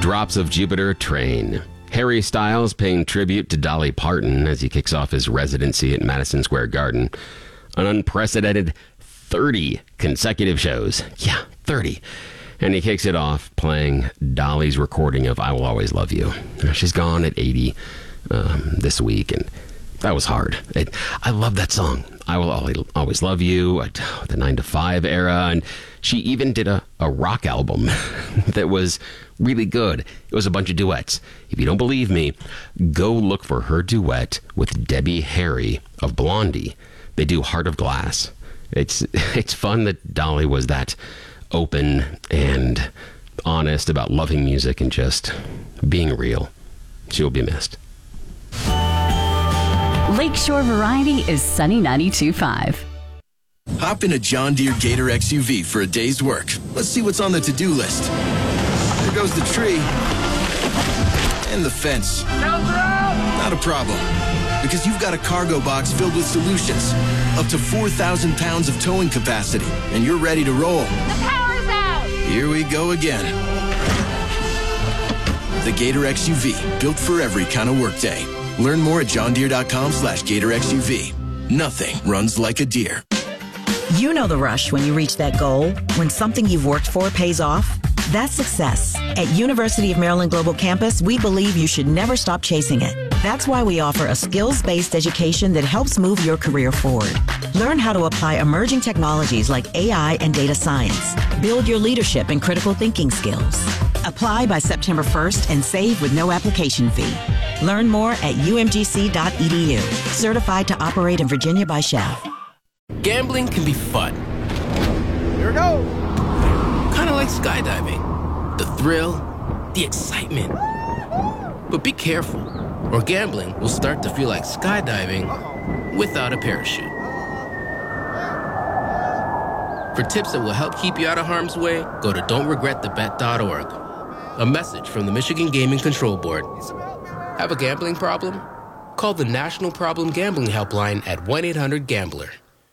Drops of Jupiter Train. Harry Styles paying tribute to Dolly Parton as he kicks off his residency at Madison Square Garden. An unprecedented 30 consecutive shows. Yeah, 30. And he kicks it off playing Dolly's recording of I Will Always Love You. She's gone at 80 this week, and that was hard. I love that song. I Will Always Love You, the 9 to 5 era, and she even did a rock album that was really good. It was a bunch of duets. If you don't believe me, go look for her duet with Debbie Harry of Blondie. They do Heart of Glass. It's fun that Dolly was that open and honest about loving music and just being real. She will be missed. Lakeshore Variety is Sunny 92.5. Hop in a John Deere Gator XUV for a day's work. Let's see what's on the to-do list. There goes the tree. And the fence. Not a problem. Because you've got a cargo box filled with solutions. Up to 4,000 pounds of towing capacity. And you're ready to roll. The power's out! Here we go again. The Gator XUV, built for every kind of workday. Learn more at johndeere.com/Gator XUV. Nothing runs like a deer. You know the rush when you reach that goal, when something you've worked for pays off. That's success. At University of Maryland Global Campus, we believe you should never stop chasing it. That's why we offer a skills-based education that helps move your career forward. Learn how to apply emerging technologies like AI and data science. Build your leadership and critical thinking skills. Apply by September 1st and save with no application fee. Learn more at umgc.edu. Certified to operate in Virginia by Chef. Gambling can be fun. Here we go. Kind of like skydiving. The thrill, the excitement. But be careful, or gambling will start to feel like skydiving without a parachute. For tips that will help keep you out of harm's way, go to don'tregretthebet.org. A message from the Michigan Gaming Control Board. Have a gambling problem? Call the National Problem Gambling Helpline at 1-800-GAMBLER.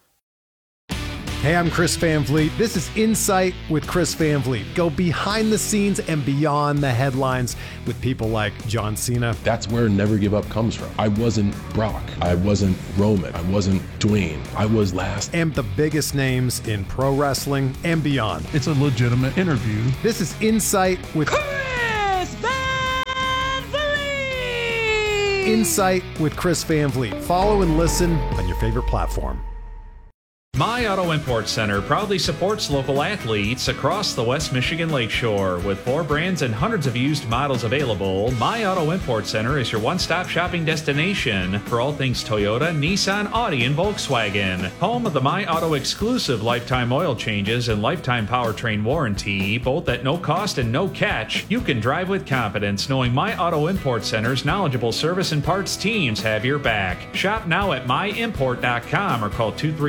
Hey, I'm Chris Van Vliet. This is Insight with Chris Van Vliet. Go behind the scenes and beyond the headlines with people like John Cena. That's where Never Give Up comes from. I wasn't Brock. I wasn't Roman. I wasn't Dwayne. I was last. And the biggest names in pro wrestling and beyond. It's a legitimate interview. This is Insight with Chris Van Vliet. Insight with Chris Van Vliet. Follow and listen on your favorite platform. My Auto Import Center proudly supports local athletes across the West Michigan Lakeshore. With 4 brands and hundreds of used models available, My Auto Import Center is your one-stop shopping destination for all things Toyota, Nissan, Audi, and Volkswagen. Home of the My Auto exclusive lifetime oil changes and lifetime powertrain warranty, both at no cost and no catch. You can drive with confidence knowing My Auto Import Center's knowledgeable service and parts teams have your back. Shop now at myimport.com or call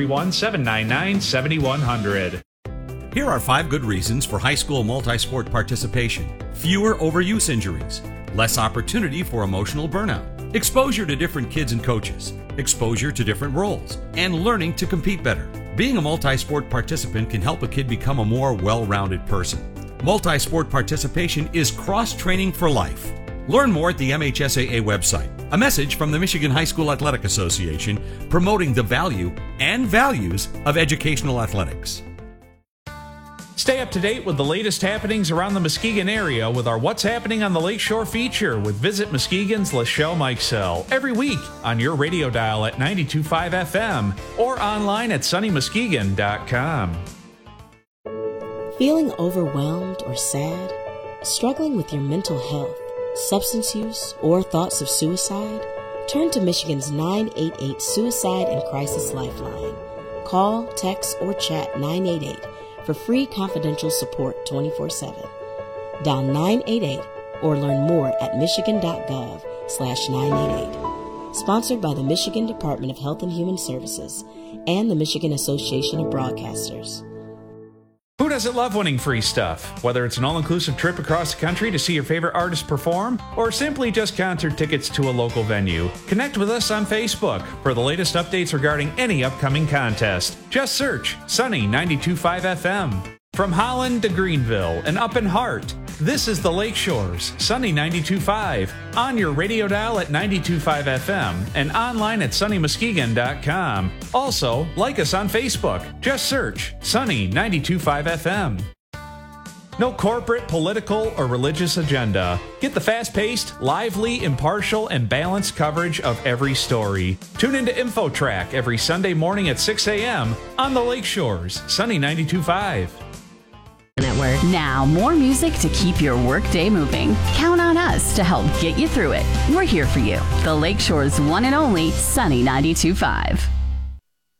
231-799-7100. Here are 5 good reasons for high school multi-sport participation. Fewer overuse injuries, less opportunity for emotional burnout, exposure to different kids and coaches, exposure to different roles, and learning to compete better. Being a multi-sport participant can help a kid become a more well-rounded person. Multi-sport participation is cross-training for life. Learn more at the MHSAA website. A message from the Michigan High School Athletic Association promoting the value and values of educational athletics. Stay up to date with the latest happenings around the Muskegon area with our What's Happening on the Lakeshore feature with Visit Muskegon's Lachelle Mikesell every week on your radio dial at 92.5 FM or online at sunnymuskegon.com. Feeling overwhelmed or sad? Struggling with your mental health, substance use, or thoughts of suicide? Turn to Michigan's 988 Suicide and Crisis Lifeline. Call, text, or chat 988 for free confidential support 24/7. Dial 988 or learn more at michigan.gov/988. Sponsored by the Michigan Department of Health and Human Services and the Michigan Association of Broadcasters. Who doesn't love winning free stuff? Whether it's an all-inclusive trip across the country to see your favorite artist perform, or simply just concert tickets to a local venue, connect with us on Facebook for the latest updates regarding any upcoming contest. Just search Sunny 92.5 FM. From Holland to Greenville and up in Hart, This is the Lakeshores, Sunny 92.5, on your radio dial at 92.5 FM and online at sunnymuskegon.com. Also, like us on Facebook. Just search Sunny 92.5 FM. No corporate, political, or religious agenda. Get the fast-paced, lively, impartial, and balanced coverage of every story. Tune into InfoTrack every Sunday morning at 6 a.m. on the Lakeshores, Sunny 92.5. Network. Now, more music to keep your workday moving. Count on us to help get you through it. We're here for you. The Lakeshore's one and only Sunny 92.5.